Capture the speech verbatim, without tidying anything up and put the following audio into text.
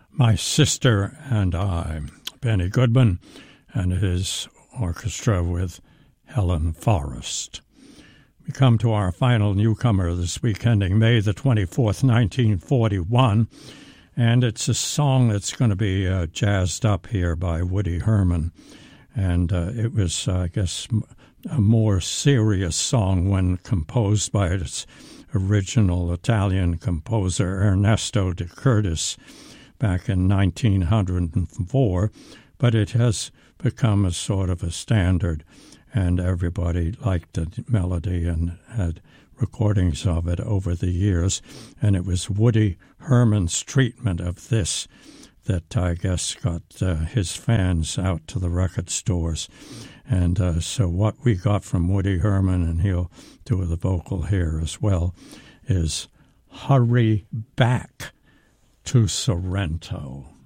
My Sister and I, Benny Goodman and his orchestra with Helen Forrest. We come to our final newcomer this week, ending May the twenty-fourth, nineteen forty-one, and it's a song that's going to be uh, jazzed up here by Woody Herman. And uh, it was, uh, I guess, a more serious song when composed by its original Italian composer Ernesto de Curtis back in nineteen oh four, but it has become a sort of a standard, and everybody liked the melody and had recordings of it over the years. And it was Woody Herman's treatment of this that I guess got uh, his fans out to the record stores. And uh, so what we got from Woody Herman, and he'll do the vocal here as well, is Hurry Back to Sorrento.